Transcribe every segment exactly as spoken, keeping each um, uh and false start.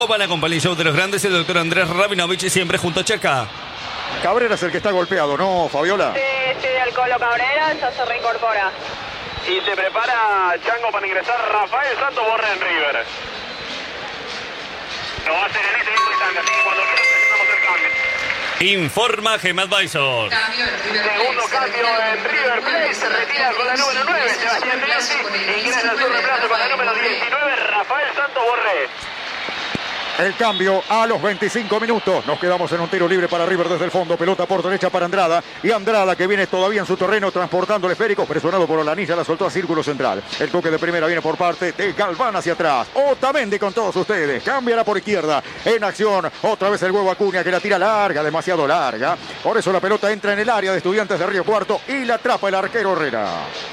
Van a acompañar el show de los grandes, el doctor Andrés Rabinovich, siempre junto a Checa. Cabrera es el que está golpeado, ¿no, Fabiola? Sí, sí, el Colo Cabrera ya se reincorpora. Y se prepara Chango para ingresar Rafael Santos Borré en River. Lo va a hacer en este mismo instante, así que cuando quieras presentamos el cambio. Informa Gem Advisor. Segundo cambio en River Plate, se retira con la número nueve, Sebastián Driussi, ingresa en su reemplazo con la número diecinueve, Rafael Santos Borré. El cambio a los veinticinco minutos. Nos quedamos en un tiro libre para River desde el fondo. Pelota por derecha para Andrada. Y Andrada, que viene todavía en su terreno transportando el esférico. Presionado por Olanilla, la soltó a círculo central. El toque de primera viene por parte de Galván hacia atrás. Otamendi con todos ustedes. Cambiará por izquierda. En acción. Otra vez el huevo Acuña, que la tira larga, demasiado larga. Por eso la pelota entra en el área de Estudiantes de Río Cuarto. Y la atrapa el arquero Herrera.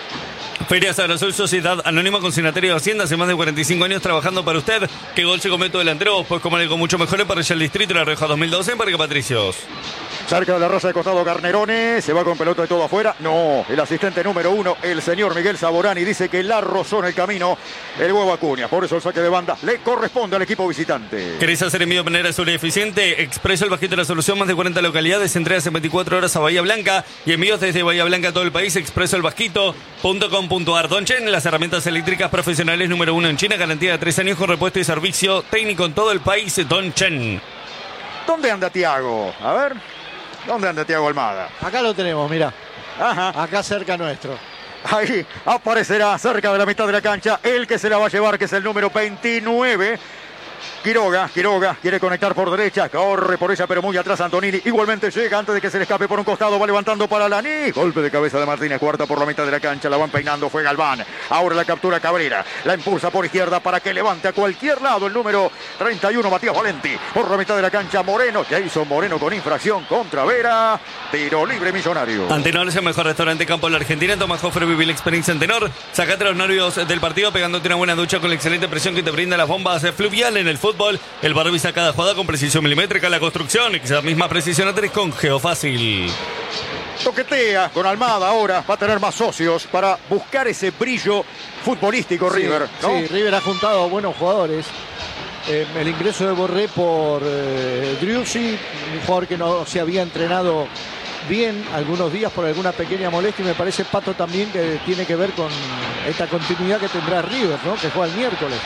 Feria Sarasol, Sociedad Anónima Consignatario de Hacienda, hace más de cuarenta y cinco años trabajando para usted. ¿Qué gol se comete delantero? Pues como algo mucho mejor para el Distrito de La Rioja dos mil doce en Parque Patricios. Cerca de la raza de costado Garnerone, se va con pelota de todo afuera. No, el asistente número uno, el señor Miguel Saborani, dice que la rozó en el camino el huevo Acuña. Por eso el saque de banda le corresponde al equipo visitante. ¿Querés hacer envío de manera segura y eficiente? Expreso el Bajito de la Solución, más de cuarenta localidades, entregas en veinticuatro horas a Bahía Blanca y envíos desde Bahía Blanca a todo el país. Expreso el Bajito punto com punto ar. Don Chen, las herramientas eléctricas profesionales número uno en China, garantía de tres años con repuesto y servicio técnico en todo el país. Don Chen. ¿Dónde anda Tiago? A ver. ¿Dónde anda Tiago Almada? Acá lo tenemos, mira. Ajá. Acá cerca nuestro. Ahí aparecerá cerca de la mitad de la cancha el que se la va a llevar, que es el número veintinueve. Quiroga, Quiroga quiere conectar por derecha, corre por ella pero muy atrás Antonini, igualmente llega antes de que se le escape por un costado, va levantando para Lani, golpe de cabeza de Martínez, cuarta por la mitad de la cancha, la van peinando, fue Galván, ahora la captura Cabrera, la impulsa por izquierda para que levante a cualquier lado el número treinta y uno, Matías Valenti, por la mitad de la cancha Moreno, Jason Moreno con infracción contra Vera, tiro libre Millonario. Antenor es el mejor restaurante campo de la Argentina, Tomás Hofer, viví la experiencia Antenor, sacate los nervios del partido pegándote una buena ducha con la excelente presión que te brinda las bombas fluvial en el fútbol. El bar avisa cada jugada con precisión milimétrica. La construcción, esa misma precisión la con Geofácil. Toquetea con Almada ahora. Va a tener más socios para buscar ese brillo futbolístico River, sí, ¿no? Sí, River ha juntado a buenos jugadores. Eh, el ingreso de Borré por eh, Driussi, un jugador que no se había entrenado bien algunos días por alguna pequeña molestia, y me parece, Pato, también que tiene que ver con esta continuidad que tendrá River, ¿no? Que juega el miércoles.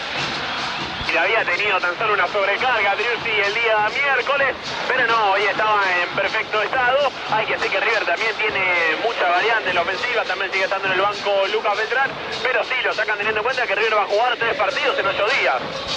Y había tenido tan solo una sobrecarga Driussi el día miércoles, pero no, hoy estaba en perfecto estado. Hay que decir que River también tiene mucha variante en la ofensiva, también sigue estando en el banco Lucas Beltrán, pero sí lo sacan teniendo en cuenta que River va a jugar tres partidos en ocho días.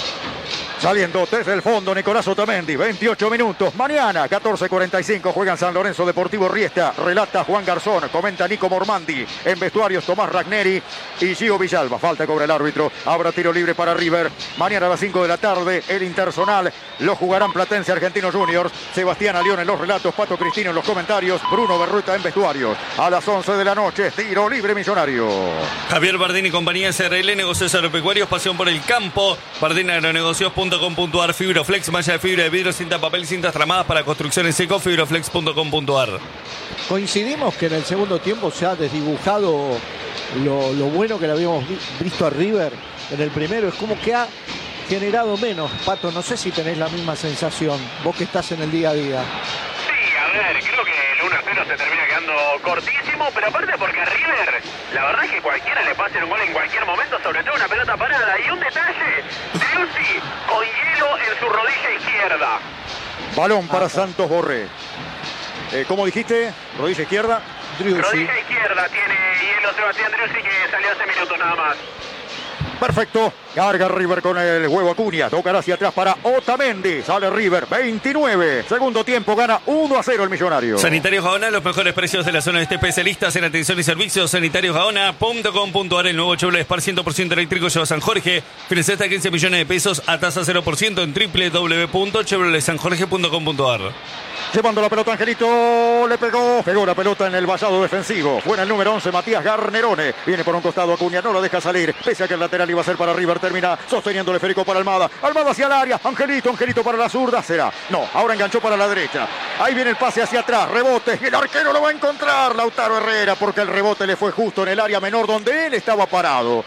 Saliendo desde el fondo Nicolás Otamendi, veintiocho minutos. Mañana, catorce cuarenta y cinco, juegan San Lorenzo Deportivo Riestra. Relata Juan Garzón, comenta Nico Mormandi. En vestuarios Tomás Ragneri y Gio Villalba. Falta cobra el árbitro. Habrá tiro libre para River. Mañana a las cinco de la tarde, el Interzonal lo jugarán Platense Argentinos Juniors. Sebastián Alión en los relatos, Pato Cristino en los comentarios, Bruno Berrueta en vestuarios. A las once de la noche, tiro libre Millonario. Javier Bardini y compañía S R L, negocios agropecuarios, pasión por el campo. Bardini Agronegocios punto com punto ar. Fibroflex, malla de fibra de vidrio, cinta papel, cintas tramadas para construcción en seco. Fibroflex punto com punto ar. Coincidimos que en el segundo tiempo se ha desdibujado lo, lo bueno que le habíamos visto a River en el primero. Es como que ha generado menos. Pato, no sé si tenés la misma sensación, vos que estás en el día a día. Sí, a ver, creo que el uno a cero se termina quedando cortísimo, pero aparte porque a River, la verdad es que cualquiera le pase un gol en cualquier momento, sobre todo una pelota parada. Y un detalle, Driussi con hielo en su rodilla izquierda. Balón para Santos Borré. Eh, ¿Cómo dijiste? Rodilla izquierda. Driussi. Rodilla izquierda tiene hielo Sebastián Driussi, que salió hace minutos nada más. Perfecto, carga River con el huevo Acuña, tocará hacia atrás para Otamendi, sale River, veintinueve, segundo tiempo, gana uno a cero el Millonario. Sanitarios Gaona, los mejores precios de la zona de este, especialistas en atención y servicios. Sanitarios Gaona punto com punto ar. El nuevo Chevrolet Spark cien por ciento eléctrico lleva San Jorge, financia hasta quince millones de pesos a tasa cero por ciento en doble u doble u doble u punto chevrolet san jorge punto com punto ar. Llevando la pelota Angelito, le pegó, pegó la pelota en el vallado defensivo. Fue en el número once, Matías Garnerone. Viene por un costado Acuña, no lo deja salir. Pese a que el lateral iba a ser para River, termina sosteniendo el esférico para Almada. Almada hacia el área, Angelito, Angelito para la zurda, será. No, ahora enganchó para la derecha. Ahí viene el pase hacia atrás, rebote. El arquero lo va a encontrar, Lautaro Herrera, porque el rebote le fue justo en el área menor donde él estaba parado.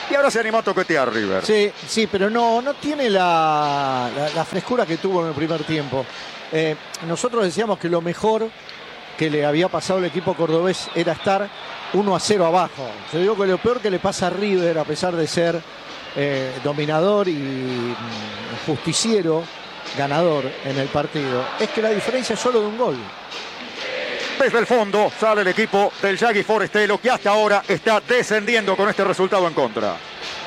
Y ahora se animó a toquetear River. Sí, sí, pero no, no tiene la, la, la frescura que tuvo en el primer tiempo. Eh, nosotros decíamos que lo mejor que le había pasado al equipo cordobés era estar uno a cero abajo. Yo digo que lo peor que le pasa a River, a pesar de ser eh, dominador y mm, justiciero, ganador en el partido, es que la diferencia es solo de un gol. Desde el fondo sale el equipo del Yagui Forestelo, que hasta ahora está descendiendo con este resultado en contra.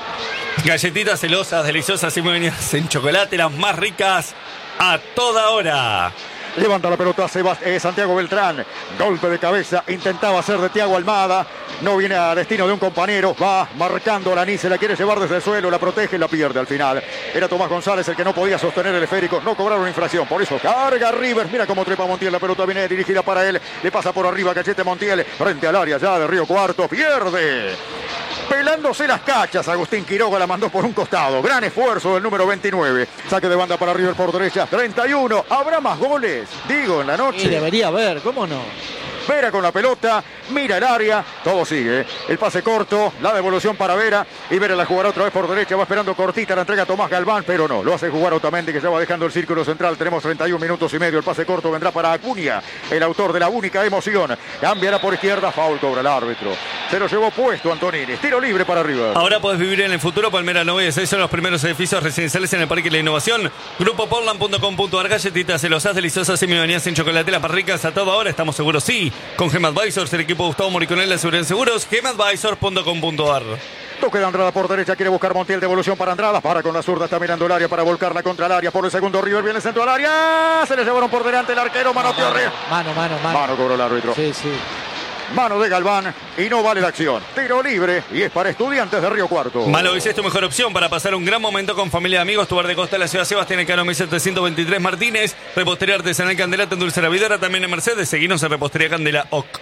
Galletitas celosas, deliciosas y muy venidas en chocolate, las más ricas a toda hora. Levanta la pelota Sebas, eh, Santiago Beltrán. Golpe de cabeza. Intentaba hacer de Thiago Almada. No viene a destino de un compañero. Va marcando a Laní. Se la quiere llevar desde el suelo. La protege y la pierde al final. Era Tomás González el que no podía sostener el esférico. No cobraron infracción. Por eso carga River. Mira cómo trepa Montiel. La pelota viene dirigida para él. Le pasa por arriba Cachete Montiel. Frente al área ya de Río Cuarto. Pierde. Pelándose las cachas, Agustín Quiroga la mandó por un costado. Gran esfuerzo del número veintinueve. Saque de banda para River por derecha. treinta y uno. ¿Habrá más goles? Digo, en la noche. Y debería haber, ¿cómo no? Vera con la pelota, mira el área, todo sigue. El pase corto, la devolución para Vera. Y Vera la jugará otra vez por derecha. Va esperando cortita, la entrega Tomás Galván, pero no. Lo hace jugar Otamendi, que ya va dejando el círculo central. Tenemos treinta y un minutos y medio. El pase corto vendrá para Acuña, el autor de la única emoción. Cambiará por izquierda, foul cobra el árbitro. Se lo llevó puesto Antonini. Tiro libre para River. Ahora podés vivir en el futuro. Palmera noventa y seis son los primeros edificios residenciales en el Parque de la Innovación. Grupo Portland punto com punto ar. Galletitas celosas, deliciosas y milanesas en chocolate. Las más ricas a toda hora. Estamos seguros, sí. Con Gem Advisors, el equipo de Gustavo Moriconel, la seguridad en seguros. Gem Advisors punto com punto ar. Toque de Andrada por derecha, quiere buscar Montiel, devolución para Andrada, para con la zurda, está mirando el área para volcarla contra el área, por el segundo River, viene el centro al área, se le llevaron por delante el arquero, manoteó River. Mano, mano, mano. Mano cobró el árbitro. Sí, sí. Mano de Galván y no vale la acción. Tiro libre y es para Estudiantes de Río Cuarto. Malo es tu mejor opción para pasar un gran momento con familia y amigos. Tu bar de costa de la ciudad Sebastián Elcano mil setecientos veintitrés Martínez. Repostería artesanal Candela, en Dulce Navidad, también en Mercedes. Seguinos en Repostería Candela O C.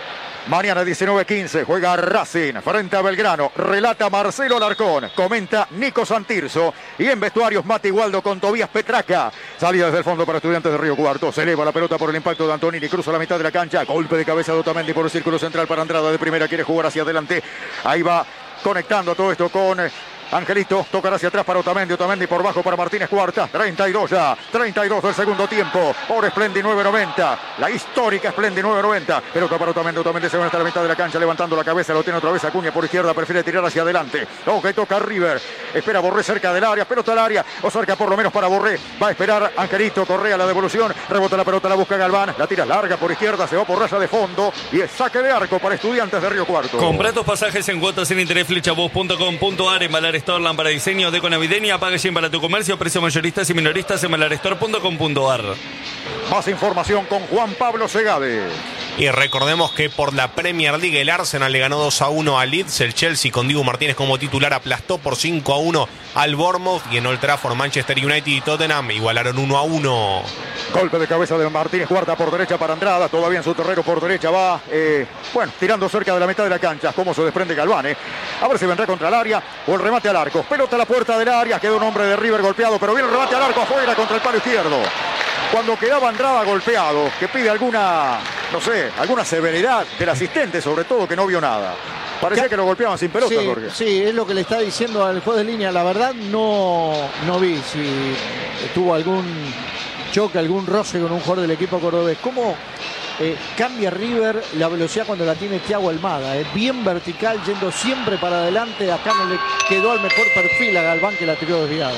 Mañana diecinueve quince juega Racing frente a Belgrano. Relata Marcelo Alarcón. Comenta Nico Santirso. Y en vestuarios Mati Waldo con Tobías Petraca. Salida desde el fondo para Estudiantes de Río Cuarto. Se eleva la pelota por el impacto de Antonini. Cruza la mitad de la cancha. Golpe de cabeza de Otamendi por el círculo central para Andrada de primera. Quiere jugar hacia adelante. Ahí va conectando todo esto con Angelito. Tocará hacia atrás para Otamendi. Otamendi por bajo para Martínez Cuarta. treinta y dos ya. treinta y dos del segundo tiempo. Por Splendi nueve noventa. La histórica Splendi nueve noventa. Pelota para Otamendi. Otamendi se va hasta la mitad de la cancha levantando la cabeza. Lo tiene otra vez Acuña por izquierda. Prefiere tirar hacia adelante. Lo que toca River. Espera Borré cerca del área. Pelota al área. O cerca por lo menos para Borré. Va a esperar Angelito. Correa la devolución. Rebota la pelota. La busca Galván. La tira larga por izquierda. Se va por raya de fondo. Y es saque de arco para Estudiantes de Río Cuarto. Compra tus pasajes en cuotas sin interés. Flechabos punto com punto ar. En Valar Store para diseño. Deco navideña, pague bien para tu comercio, precio mayoristas y minoristas en malarestore punto com punto ar. Más información con Juan Pablo Segade. Y recordemos que por la Premier League el Arsenal le ganó dos a uno al Leeds. El Chelsea con Dibu Martínez como titular aplastó por cinco a uno al Bournemouth. Y en Old Trafford Manchester United y Tottenham igualaron uno a uno. Golpe de cabeza de Martínez Cuarta por derecha para Andrada. Todavía en su terreno por derecha va, eh, bueno, tirando cerca de la mitad de la cancha. Cómo se desprende Galván, eh. A ver si vendrá contra el área o el remate al arco. Pelota a la puerta del área. Queda un hombre de River golpeado, pero viene el remate al arco afuera contra el palo izquierdo. Cuando quedaba Andrada golpeado, que pide alguna, no sé, alguna severidad del asistente, sobre todo, que no vio nada. Parecía que lo golpeaban sin pelota, sí, Jorge. Sí, es lo que le está diciendo al juez de línea. La verdad no, no vi si tuvo algún choque, algún roce con un jugador del equipo cordobés. ¿Cómo eh, cambia River la velocidad cuando la tiene Thiago Almada? Eh? Bien vertical, yendo siempre para adelante. Acá no le quedó al mejor perfil a Galván, que la tiró desviada.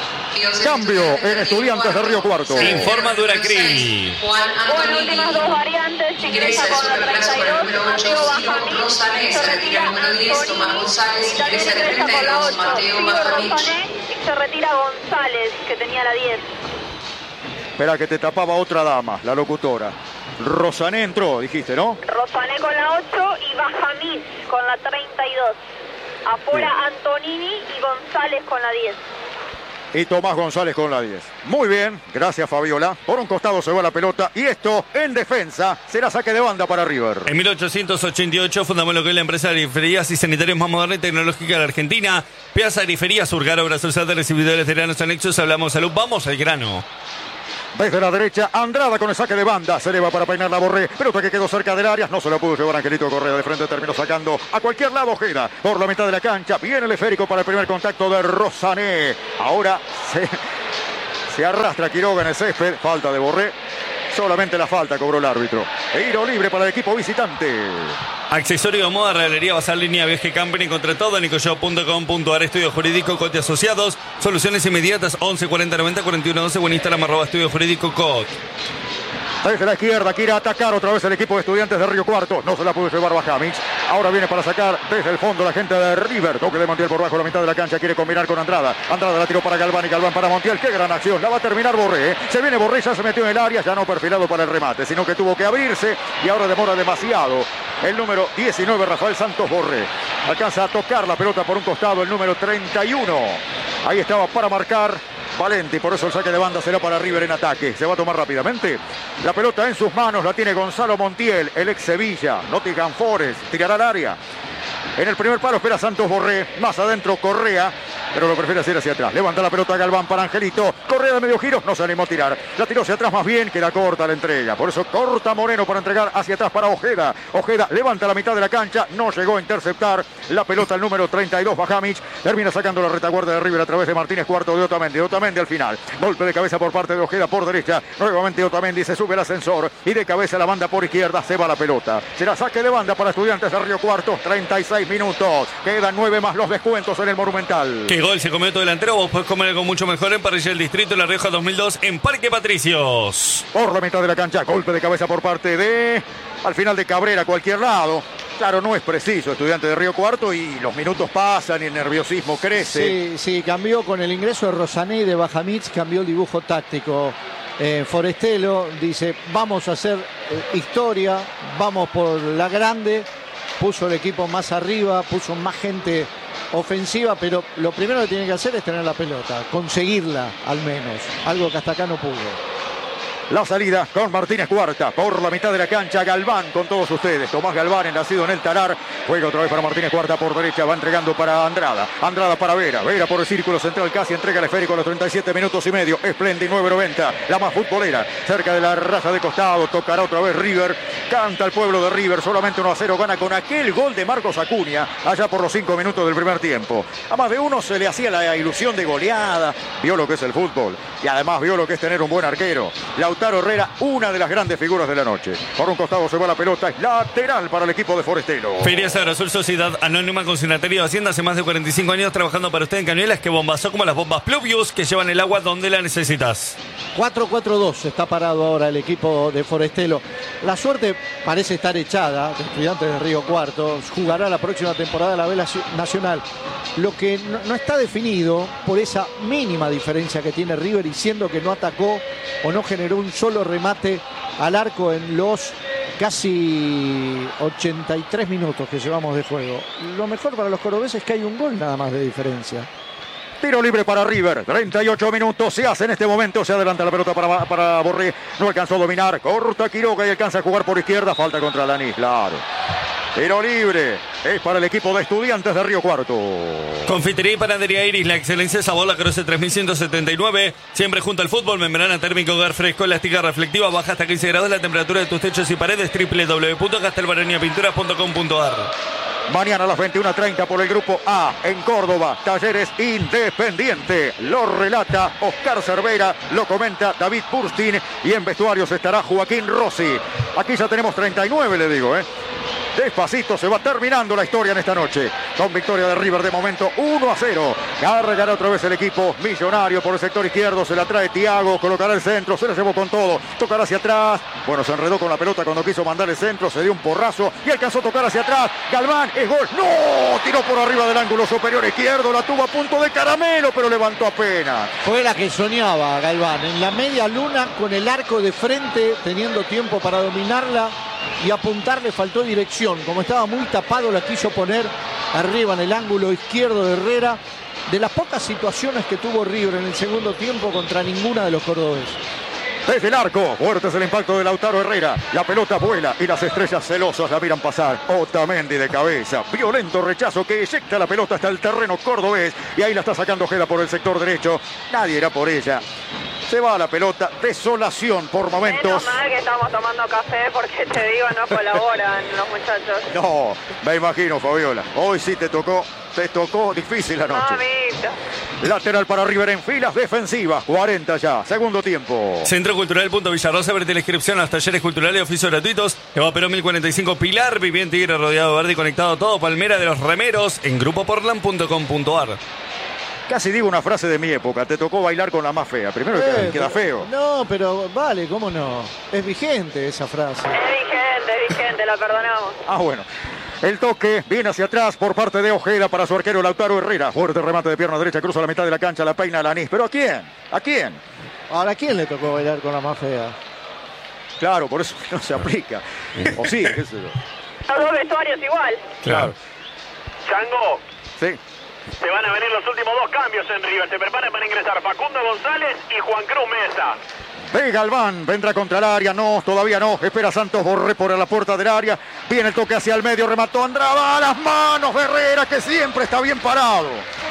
Cambio en Estudiantes de Río Cuarto. Informa Duracrim. Bueno, últimas dos variantes. Ingresa con la treinta y dos, Mateo Bajamín. Se retira Antonini. Y también ingresa con la ocho, Pío Rosané. Y se retira González, que tenía la diez. Espera que te tapaba otra dama, la locutora. Rosané entró, dijiste, ¿no? Rosané con la ocho y Bajamín con la treinta y dos. Afuera Bien. Antonini y González con la diez. Y Tomás González con la diez. Muy bien, gracias Fabiola. Por un costado se va la pelota y esto en defensa será saque de banda para River. En mil ochocientos ochenta y ocho fundamos lo que es la empresa de griferías y sanitarios más moderna y tecnológica de la Argentina. Piazza Grifería Surgar, obras usadas, recibidores de granos anexos. Hablamos salud, vamos al grano. Desde la derecha, Andrada con el saque de banda. Se eleva para peinar la Borré. Pelota que quedó cerca del área. No se la pudo llevar Angelito Correa. De frente terminó sacando a cualquier lado Ojeda. Por la mitad de la cancha. Viene el esférico para el primer contacto de Rosané. Ahora se, se arrastra Quiroga en el césped. Falta de Borré. Solamente la falta cobró el árbitro. Tiro libre para el equipo visitante. Accesorio de moda, regalería basar línea Viaje Camping, contra todo, nicoshop punto com punto ar, estudio jurídico, Cote Asociados, soluciones inmediatas, once cuarenta noventa cuarenta y uno doce, o en Instagram, arroba estudio jurídico Cot. Desde la izquierda quiere atacar otra vez el equipo de Estudiantes de Río Cuarto. No se la pudo llevar Bajamic. Ahora viene para sacar desde el fondo la gente de River. Toque de Montiel por bajo la mitad de la cancha. Quiere combinar con Andrada. Andrada la tiró para Galván y Galván para Montiel. Qué gran acción. La va a terminar Borré. ¿eh? Se viene Borré, ya se metió en el área. Ya no perfilado para el remate, sino que tuvo que abrirse. Y ahora demora demasiado. El número diecinueve, Rafael Santos Borré. Alcanza a tocar la pelota por un costado el número treinta y uno. Ahí estaba para marcar Valenti, por eso el saque de banda será para River en ataque. Se va a tomar rápidamente. La pelota en sus manos la tiene Gonzalo Montiel, el ex Sevilla. Nottingham Forest, tirará al área. En el primer palo espera Santos Borré. Más adentro Correa, pero lo prefiere hacer hacia atrás. Levanta la pelota Galván para Angelito. Correa de medio giro, no se animó a tirar. La tiró hacia atrás más bien, que la corta la entrega. Por eso corta Moreno para entregar hacia atrás para Ojeda. Ojeda levanta la mitad de la cancha. No llegó a interceptar la pelota el número treinta y dos, Bajamic. Termina sacando la retaguardia de River a través de Martínez Cuarto de Otamendi. Otamendi al final. Golpe de cabeza por parte de Ojeda por derecha. Nuevamente Otamendi se sube el ascensor. Y de cabeza la banda por izquierda. Se va la pelota. Será saque de banda para Estudiantes de Río Cuarto. treinta y seis minutos. Quedan nueve más los descuentos en el Monumental. ¿Qué gol se comió tu delantero? Vos podés comer algo mucho mejor en Parrilla del Distrito, La Rioja dos mil dos, en Parque Patricios. Por la mitad de la cancha, golpe de cabeza por parte de... Al final de Cabrera, a cualquier lado. Claro, no es preciso, Estudiante de Río Cuarto, y los minutos pasan y el nerviosismo crece. Sí, sí, cambió con el ingreso de Rosané y de Bajamic, cambió el dibujo táctico. Eh, Forestelo dice, vamos a hacer eh, historia, vamos por la grande. Puso el equipo más arriba, puso más gente ofensiva, pero lo primero que tiene que hacer es tener la pelota, conseguirla al menos, algo que hasta acá no pudo. La salida con Martínez Cuarta por la mitad de la cancha. Galván con todos ustedes. Tomás Galván, el nacido en el Tarar. Juega otra vez para Martínez Cuarta por derecha. Va entregando para Andrada. Andrada para Vera. Vera por el círculo central. Casi entrega el esférico a los treinta y siete minutos y medio. Splendid nueve noventa. La más futbolera. Cerca de la raza de costado. Tocará otra vez River. Canta el pueblo de River. Solamente uno a cero gana con aquel gol de Marcos Acuña. Allá por los cinco minutos del primer tiempo. A más de uno se le hacía la ilusión de goleada. Vio lo que es el fútbol. Y además vio lo que es tener un buen arquero. Lautaro Herrera, una de las grandes figuras de la noche. Por un costado se va la pelota, es lateral para el equipo de Forestelo. Feria Sagrosur, Sociedad Anónima Consignatario de Hacienda, hace más de cuarenta y cinco años trabajando para usted en Cañuelas, que bombazó como las bombas Pluvius, que llevan el agua donde la necesitas. cuatro cuatro dos está parado ahora el equipo de Forestelo. La suerte parece estar echada de Estudiantes de Río Cuarto. Jugará la próxima temporada la B Nacional. Lo que no, no está definido por esa mínima diferencia que tiene River, y siendo que no atacó o no generó un solo remate al arco en los casi ochenta y tres minutos que llevamos de juego. Lo mejor para los cordobeses es que hay un gol nada más de diferencia. Tiro libre para River, treinta y ocho minutos se hace en este momento, se adelanta la pelota para, para Borré, no alcanzó a dominar, corta Quiroga y alcanza a jugar por izquierda, falta contra Lanís, claro. Tiro libre, es para el equipo de Estudiantes de Río Cuarto. Confitería y Panadería Iris, la excelencia de sabor, la Croce tres mil ciento setenta y nueve, siempre junto al fútbol, membrana térmica, hogar fresco, elástica reflectiva, baja hasta quince grados la temperatura de tus techos y paredes, doble u doble u doble u punto castelbarania pinturas punto com punto ar. Mañana a las veintiuna treinta por el grupo A en Córdoba, Talleres Independiente. Lo relata Oscar Cervera, lo comenta David Purstin y en vestuarios estará Joaquín Rossi. Aquí ya tenemos treinta y nueve, le digo, ¿eh? Despacito se va terminando la historia en esta noche. Con victoria de River de momento uno a cero. Cargará otra vez el equipo millonario por el sector izquierdo. Se la trae Thiago, colocará el centro. Se la llevó con todo. Tocará hacia atrás. Bueno, se enredó con la pelota cuando quiso mandar el centro. Se dio un porrazo y alcanzó a tocar hacia atrás. Galván, es gol. ¡No! Tiró por arriba del ángulo superior izquierdo. La tuvo a punto de caramelo, pero levantó apenas. Fue la que soñaba Galván. En la media luna, con el arco de frente, teniendo tiempo para dominarla y apuntarle, faltó dirección. Como estaba muy tapado, la quiso poner arriba en el ángulo izquierdo de Herrera. De las pocas situaciones que tuvo River en el segundo tiempo contra ninguna de los cordobeses. Desde el arco, fuerte es el impacto de Lautaro Herrera. La pelota vuela y las estrellas celosas la miran pasar. Otamendi de cabeza. Violento rechazo que eyecta la pelota hasta el terreno cordobés. Y ahí la está sacando Ojeda por el sector derecho. Nadie irá por ella. Se va la pelota, desolación por momentos. Menos mal que estamos tomando café porque te digo, no colaboran los muchachos. No, me imagino, Fabiola. Hoy sí te tocó, te tocó difícil la noche. Mamita. Lateral para River en filas defensivas, cuarenta ya, segundo tiempo. Centro Cultural Punto Villarrosa, abrete la inscripción a los talleres culturales y oficios gratuitos. Eva Perón mil cuarenta y cinco Pilar, Viviente Tigre rodeado de verde y conectado a todo. Palmera de los Remeros en grupo portland punto com punto ar. Casi digo una frase de mi época, te tocó bailar con la más fea. Primero Eh, que queda pero- feo. No, pero vale, ¿cómo no? Es vigente esa frase. Es vigente, es vigente, la perdonamos. Ah, bueno. El toque viene hacia atrás por parte de Ojeda para su arquero Lautaro Herrera. Fuerte remate de pierna derecha, cruza la mitad de la cancha, la peina Alanis. ¿Pero a quién? ¿A quién? Ahora, ¿a quién le tocó bailar con la más fea? Claro, por eso no se aplica. O sí, qué sé yo. Los dos vestuarios igual. Claro. Chango, Sí. se van a venir los últimos dos cambios en River. Se preparan para ingresar Facundo González y Juan Cruz Mesa. Ve Galván, vendrá contra el área, no, todavía no, espera Santos Borré por la puerta del área, viene el toque hacia el medio, remató Andrada a las manos de Herrera, que siempre está bien parado.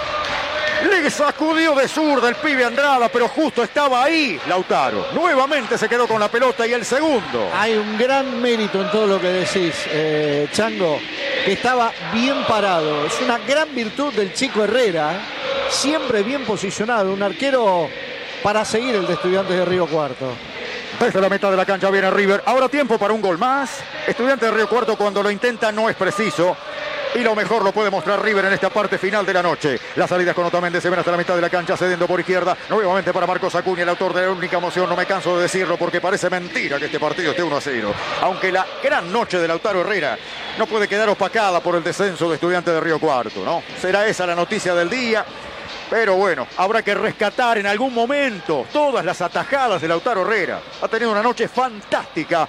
Le sacudió de zurda el pibe Andrada, pero justo estaba ahí Lautaro. Nuevamente se quedó con la pelota y el segundo. Hay un gran mérito en todo lo que decís, eh, Chango, que estaba bien parado. Es una gran virtud del chico Herrera, ¿eh? Siempre bien posicionado, un arquero para seguir el de Estudiantes de Río Cuarto. Desde la mitad de la cancha viene River. Ahora tiempo para un gol más. Estudiantes de Río Cuarto cuando lo intenta no es preciso. Y lo mejor lo puede mostrar River en esta parte final de la noche. Las salidas con Otamendi se ven hasta la mitad de la cancha, cediendo por izquierda. Nuevamente para Marcos Acuña, el autor de la única emoción. No me canso de decirlo porque parece mentira que este partido esté uno a cero. Aunque la gran noche de Lautaro Herrera no puede quedar opacada por el descenso de Estudiantes de Río Cuarto, ¿no? Será esa la noticia del día. Pero bueno, habrá que rescatar en algún momento todas las atajadas de Lautaro Herrera. Ha tenido una noche fantástica.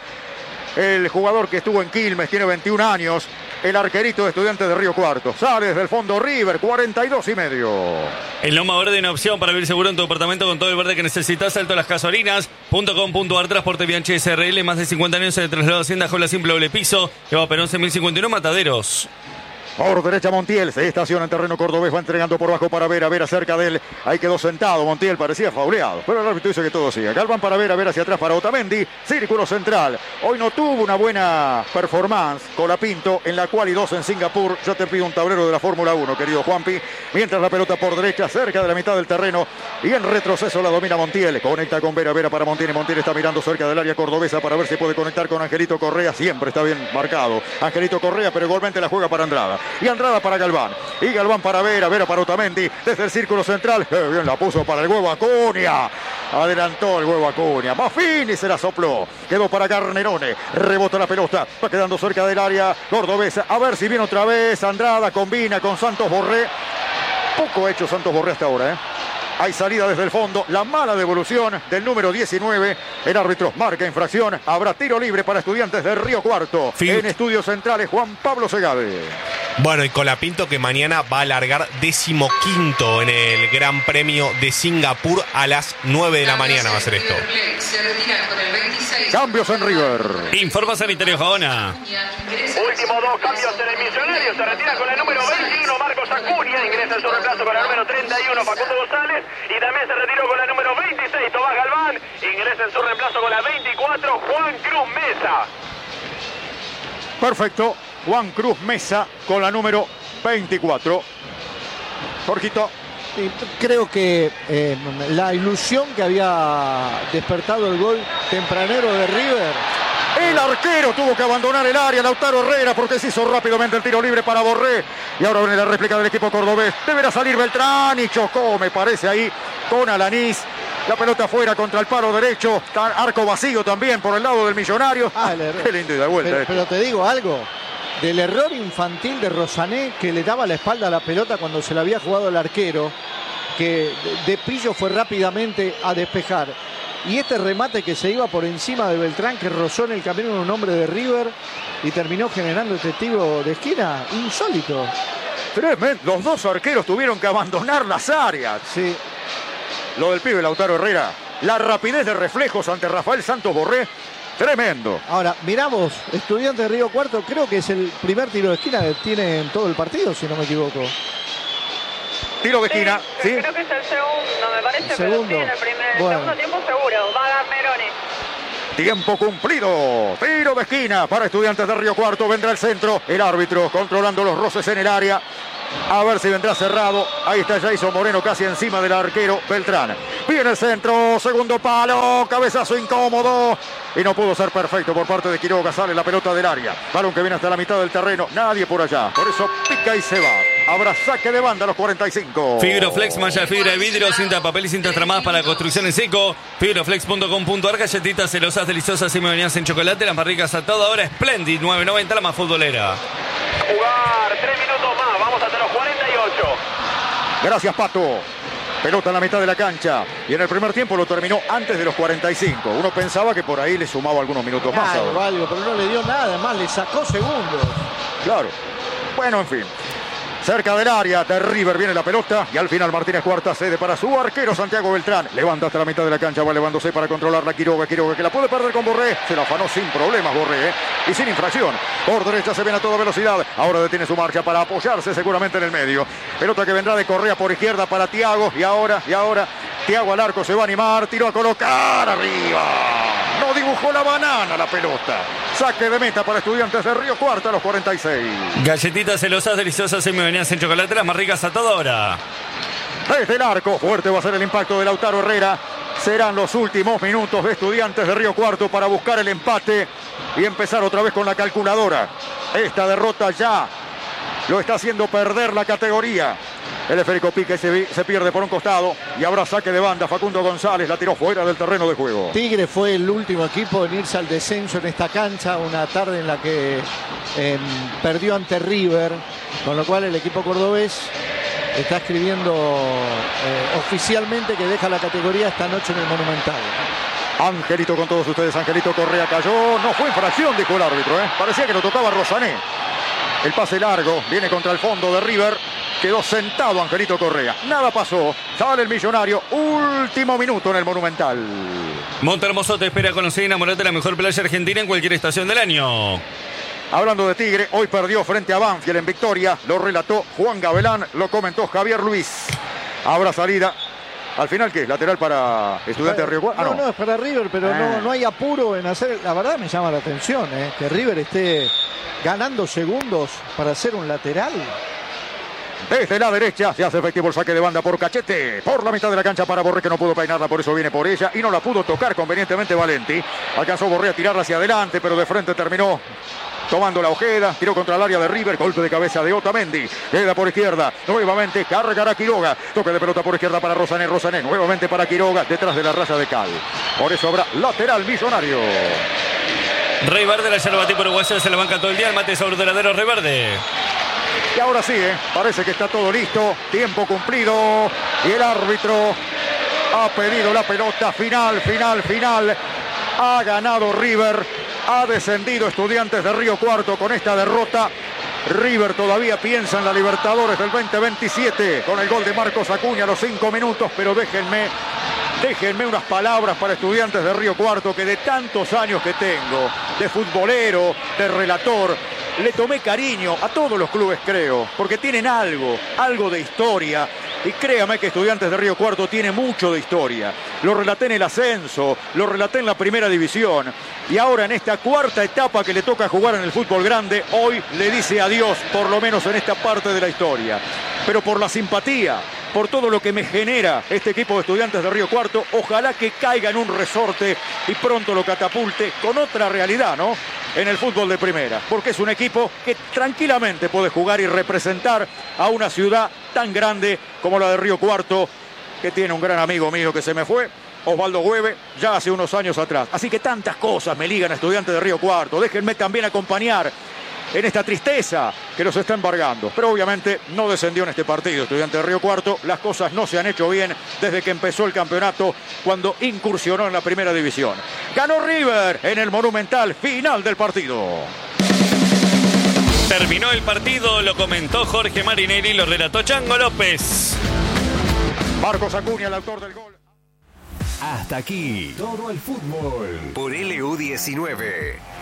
El jugador que estuvo en Quilmes tiene veintiún años. El arquerito de Estudiantes de Río Cuarto. Sale desde el fondo River, cuarenta y dos y medio. En Loma Verde una opción para vivir seguro en tu departamento con todo el verde que necesitas. Alto Las Casorinas punto com punto ar. Transporte Bianchi S R L. Más de cincuenta años en el traslado de Hacienda. Jola simple doble piso. Eva Perón once mil cincuenta y uno Mataderos. Por derecha Montiel, se estaciona en terreno cordobés, va entregando por bajo para Vera, Vera cerca de él, ahí quedó sentado, Montiel parecía fauleado, pero el árbitro dice que todo siga. Galván para Vera, Vera hacia atrás para Otamendi, círculo central. Hoy no tuvo una buena performance Colapinto, en la cual y dos en Singapur. Yo te pido un tablero de la Fórmula uno, querido Juanpi, mientras la pelota por derecha, cerca de la mitad del terreno, y en retroceso la domina Montiel, conecta con Vera, Vera para Montiel, y Montiel está mirando cerca del área cordobesa para ver si puede conectar con Angelito Correa, siempre está bien marcado Angelito Correa, pero igualmente la juega para Andrada, y Andrada para Galván, y Galván para Vera, Vera para Otamendi, desde el círculo central, qué bien la puso para el huevo Acuña, adelantó el huevo Acuña, Maffini se la sopló, quedó para Garnerone, rebota la pelota, va quedando cerca del área cordobesa, a ver si viene otra vez Andrada, combina con Santos Borré, poco ha hecho Santos Borré hasta ahora, ¿eh? Hay salida desde el fondo, la mala devolución del número diecinueve. El árbitro marca infracción. Habrá tiro libre para Estudiantes de Río Cuarto. Fin. En estudios centrales, Juan Pablo Segade. Bueno, y Colapinto que mañana va a alargar decimoquinto en el Gran Premio de Singapur a las nueve de la mañana va a ser esto. Se retira con el veintiséis. Cambios en River. Informa Sanitario Jaona. Últimos dos cambios en el Millonario. Se retira con el número veintiuno Marcos Acuña. Ingresa en su reemplazo con el número treinta y uno Facundo González. Y también se retiró con el número veintiséis Tomás Galván. Ingresa en su reemplazo con la veinticuatro Juan Cruz Mesa. Perfecto. Juan Cruz Mesa con la número veinticuatro. Jorgito. Y creo que eh, la ilusión que había despertado el gol tempranero de River. El arquero tuvo que abandonar el área, Lautaro Herrera, porque se hizo rápidamente el tiro libre para Borré. Y ahora viene la réplica del equipo cordobés. Deberá salir Beltrán y chocó, me parece, ahí con Alanis. La pelota fuera contra el palo derecho. Está arco vacío también por el lado del Millonario. Ah, el error. Qué lindo y de vuelta. Pero, este. pero te digo algo. Del error infantil de Rosané, que le daba la espalda a la pelota cuando se la había jugado el arquero, que de Pillo fue rápidamente a despejar. Y este remate que se iba por encima de Beltrán, que rozó en el camino de un hombre de River y terminó generando este tiro de esquina, insólito. Tremendo. Los dos arqueros tuvieron que abandonar las áreas. Sí. Lo del pibe Lautaro Herrera. La rapidez de reflejos ante Rafael Santos Borré. Tremendo. Ahora, miramos, Estudiantes de Río Cuarto, creo que es el primer tiro de esquina que tiene en todo el partido, si no me equivoco. Tiro de esquina. Sí, ¿sí? creo que es el segundo, me parece. parece, Segundo. pero sí, en el primer, Bueno. segundo tiempo seguro. Va a dar Meroni. Tiempo cumplido. Tiro de esquina para Estudiantes de Río Cuarto. Vendrá el centro. El árbitro controlando los roces en el área. A ver si vendrá cerrado. Ahí está Jason Moreno casi encima del arquero Beltrán. Viene el centro. Segundo palo. Cabezazo incómodo. Y no pudo ser perfecto por parte de Quiroga. Sale la pelota del área. Balón que viene hasta la mitad del terreno. Nadie por allá. Por eso pica y se va. Habrá saque de banda a los cuarenta y cinco. Fibroflex, malla de fibra de vidrio, cinta de papel y cintas tramadas para construcción en seco. Fibroflex punto com punto ar, galletitas celosas, deliciosas y memorias en chocolate. Las más ricas a toda hora. Splendid, nueve noventa, la más futbolera. Jugar tres minutos más, vamos hasta los cuarenta y ocho. Gracias, Pato. Pelota en la mitad de la cancha. Y en el primer tiempo lo terminó antes de los cuarenta y cinco. Uno pensaba que por ahí le sumaba algunos minutos más. Algo, ahora. algo, pero no le dio nada, más le sacó segundos. Claro. Bueno, en fin. Cerca del área de River viene la pelota y al final Martínez Cuarta cede para su arquero Santiago Beltrán. Levanta hasta la mitad de la cancha, va elevándose para controlar la Quiroga. Quiroga que la puede perder con Borré. Se la afanó sin problemas Borré, ¿eh? Y sin infracción. Por derecha se viene a toda velocidad. Ahora detiene su marcha para apoyarse seguramente en el medio. Pelota que vendrá de Correa por izquierda para Thiago. Y ahora, y ahora, Thiago al arco se va a animar. Tiró a colocar arriba. No dibujó la banana la pelota. Saque de meta para Estudiantes de Río Cuarto a los cuarenta y seis. Galletitas celosas, deliciosas y memorias en chocolate. Las más ricas a toda hora. Desde el arco, fuerte va a ser el impacto de Lautaro Herrera. Serán los últimos minutos de Estudiantes de Río Cuarto para buscar el empate y empezar otra vez con la calculadora. Esta derrota ya lo está haciendo perder la categoría. El esférico pique se, se pierde por un costado y habrá saque de banda. Facundo González la tiró fuera del terreno de juego. Tigre fue el último equipo en irse al descenso en esta cancha, una tarde en la que eh, perdió ante River, con lo cual el equipo cordobés está escribiendo eh, oficialmente que deja la categoría esta noche en el Monumental. Angelito con todos ustedes. Angelito Correa cayó. No fue infracción, dijo el árbitro, ¿eh? Parecía que lo tocaba Rosané. El pase largo viene contra el fondo de River. Quedó sentado Angelito Correa. Nada pasó. Sale el Millonario. Último minuto en el Monumental. Montehermoso te espera conocer y enamorarte de la mejor playa argentina en cualquier estación del año. Hablando de Tigre, hoy perdió frente a Banfield en victoria. Lo relató Juan Gavelán, lo comentó Javier Luis. Habrá salida. Al final, ¿qué? ¿Lateral para Estudiantes de Río Cuarto? Ah, no, no. no, es para River, pero Ah. no, no hay apuro en hacer. La verdad me llama la atención, ¿eh? Que River esté ganando segundos para hacer un lateral. Desde la derecha se hace efectivo el saque de banda por Cachete. Por la mitad de la cancha para Borré, que no pudo peinarla, por eso viene por ella. Y no la pudo tocar convenientemente Valenti. Alcanzó Borré a tirarla hacia adelante, pero de frente terminó tomando la Ojeda. Tiró contra el área de River. Golpe de cabeza de Otamendi. Queda por izquierda. Nuevamente cargará Quiroga. Toque de pelota por izquierda para Rosané. Rosané nuevamente para Quiroga. Detrás de la raya de Cal. Por eso habrá lateral Millonario. Rey Verde, la yerba tipo uruguaya, se la banca todo el día. El mate sabor duradero Rey Verde. Y ahora sí, ¿eh? Parece que está todo listo. Tiempo cumplido. Y el árbitro ha pedido la pelota. Final, final, final. Ha ganado River. Ha descendido Estudiantes de Río Cuarto con esta derrota. River todavía piensa en la Libertadores del veinte veintisiete con el gol de Marcos Acuña a los cinco minutos. Pero déjenme, déjenme unas palabras para Estudiantes de Río Cuarto, que de tantos años que tengo, de futbolero, de relator, le tomé cariño a todos los clubes, creo, porque tienen algo, algo de historia. Y créame que Estudiantes de Río Cuarto tiene mucho de historia. Lo relaté en el ascenso, lo relaté en la primera división. Y ahora en esta cuarta etapa que le toca jugar en el fútbol grande, hoy le dice adiós, por lo menos en esta parte de la historia. Pero por la simpatía, por todo lo que me genera este equipo de Estudiantes de Río Cuarto, ojalá que caiga en un resorte y pronto lo catapulte con otra realidad, ¿no? En el fútbol de primera, porque es un equipo que tranquilamente puede jugar y representar a una ciudad tan grande como la de Río Cuarto, que tiene un gran amigo mío que se me fue, Osvaldo Güeve, ya hace unos años atrás. Así que tantas cosas me ligan a Estudiantes de Río Cuarto. Déjenme también acompañar en esta tristeza que nos está embargando. Pero obviamente no descendió en este partido Estudiantes de Río Cuarto. Las cosas no se han hecho bien desde que empezó el campeonato, cuando incursionó en la primera división. Ganó River en el Monumental. Final del partido. Terminó el partido, lo comentó Jorge Marinelli, lo relató Chango López. Marcos Acuña, el autor del gol. Hasta aquí todo el fútbol por L U diecinueve.